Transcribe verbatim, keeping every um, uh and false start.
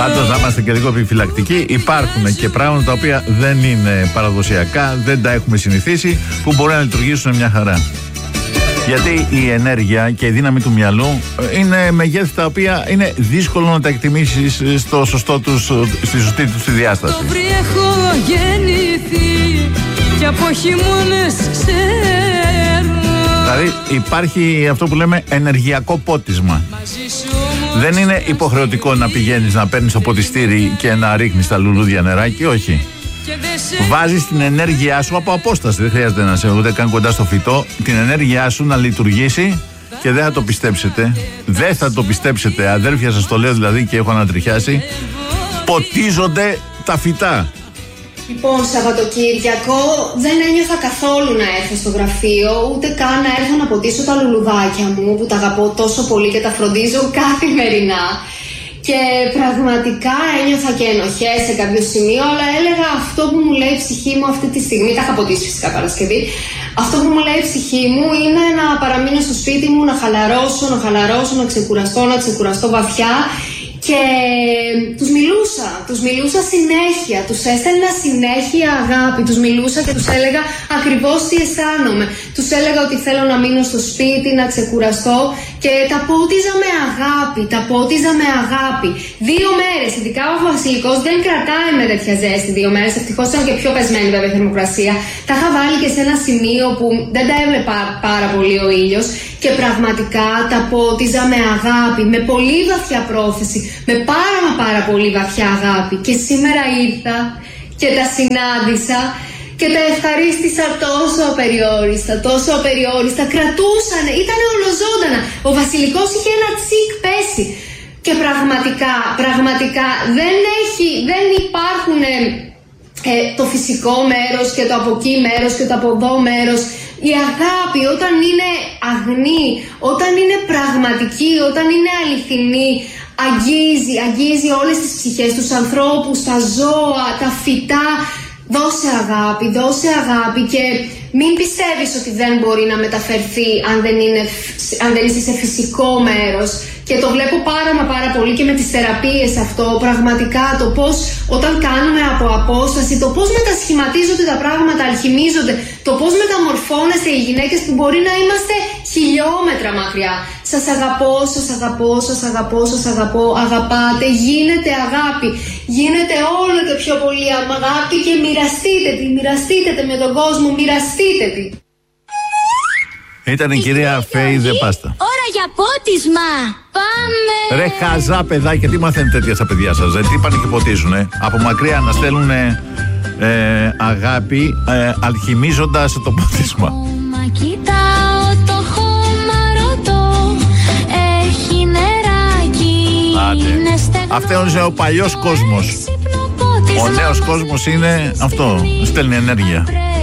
Πάντως να είμαστε και λίγο επιφυλακτικοί. Υπάρχουν και πράγματα τα οποία δεν είναι παραδοσιακά, δεν τα έχουμε συνηθίσει, που μπορεί να λειτουργήσουν μια χαρά. Γιατί η ενέργεια και η δύναμη του μυαλού είναι μεγέθη τα οποία είναι δύσκολο να τα εκτιμήσεις στο σωστό τους, στη σωστή τους τη διάσταση. Έχω γεννηθεί και από χειμώνες ξέρω. Δηλαδή υπάρχει αυτό που λέμε ενεργειακό πότισμα. Δεν είναι υποχρεωτικό να πηγαίνεις να παίρνεις το ποτιστήρι και να ρίχνεις τα λουλούδια νεράκι, όχι. Βάζεις την ενέργειά σου από απόσταση. Δεν χρειάζεται να είσαι ούτε καν κοντά στο φυτό. Την ενέργειά σου να λειτουργήσει και δεν θα το πιστέψετε. Δεν θα το πιστέψετε, αδέρφια, σας το λέω δηλαδή και έχω ανατριχιάσει. Ποτίζονται τα φυτά. Λοιπόν, Σαββατοκύριακο δεν ένιωθα καθόλου να έρθω στο γραφείο, ούτε καν να έρθω να ποτίσω τα λουλουδάκια μου που τα αγαπώ τόσο πολύ και τα φροντίζω καθημερινά. Και πραγματικά ένιωθα και ενοχές σε κάποιο σημείο, αλλά έλεγα αυτό που μου λέει η ψυχή μου αυτή τη στιγμή, τα είχα ποτίσει φυσικά Παρασκευή, αυτό που μου λέει η ψυχή μου είναι να παραμείνω στο σπίτι μου, να χαλαρώσω, να χαλαρώσω, να ξεκουραστώ, να ξεκουραστώ βαθιά. Και τους μιλούσα, τους μιλούσα συνέχεια, τους έστελνα συνέχεια αγάπη, τους μιλούσα και τους έλεγα ακριβώς τι αισθάνομαι. Τους έλεγα ότι θέλω να μείνω στο σπίτι, να ξεκουραστώ και τα πότιζα με αγάπη, τα πότιζα με αγάπη. Δύο μέρες, ειδικά ο Βασιλικός δεν κρατάει με τέτοια ζέστη δύο μέρες, ευτυχώς ήταν και πιο πεσμένη βέβαια η θερμοκρασία. Τα είχα βάλει και σε ένα σημείο που δεν τα έβλεπα πάρα πολύ ο ήλιος και πραγματικά τα πότιζα με αγάπη, με πολύ βαθιά πρόθεση. Με πάρα μα πάρα πολύ βαθιά αγάπη. Και σήμερα ήρθα και τα συνάντησα και τα ευχαρίστησα τόσο απεριόριστα, τόσο απεριόριστα. Κρατούσανε, ήταν ολοζώντανα. Ο Βασιλικός είχε ένα τσικ πέσει. Και πραγματικά, πραγματικά δεν έχει, δεν υπάρχουν ε, ε, το φυσικό μέρος και το από εκεί μέρος και το από εδώ μέρος. Η αγάπη όταν είναι αγνή, όταν είναι πραγματική, όταν είναι αληθινή, αγγίζει, αγγίζει όλες τις ψυχές, τους ανθρώπους, τα ζώα, τα φυτά. Δώσε αγάπη, δώσε αγάπη και μην πιστεύεις ότι δεν μπορεί να μεταφερθεί αν δεν, είναι, αν δεν είσαι σε φυσικό μέρος. Και το βλέπω πάρα μα πάρα πολύ και με τις θεραπείες αυτό, πραγματικά το πώς όταν κάνουμε από απόσταση, το πώς μετασχηματίζονται τα πράγματα, αλχημίζονται, το πώς μεταμορφώνεστε οι γυναίκες που μπορεί να είμαστε χιλιόμετρα μακριά. Σας αγαπώ, σας αγαπώ, σας αγαπώ, σας αγαπώ, αγαπάτε, γίνεται αγάπη, γίνεται όλο και πιο πολύ αγάπη και μοιραστείτε τη, μοιραστείτε τη με τον κόσμο, μοιραστείτε τη. Ήταν η κυρία Φέη Δεπάστα. Ώρα για πότισμα. Πάμε. Ρε χαζά παιδάκια, τι μαθαίνετε τέτοια στα παιδιά σας? Τι πάνε και ποτίζουνε? Από μακριά να στέλνουν ε, αγάπη ε, αλχημίζοντας το ποτίσμα. Κοιτάω το χώμα, ρωτώ, έχει νεράκι. Άντε. Αυτό είναι ο παλιός κόσμος. Ο νέος κόσμος είναι αυτό, στέλνει ενέργεια.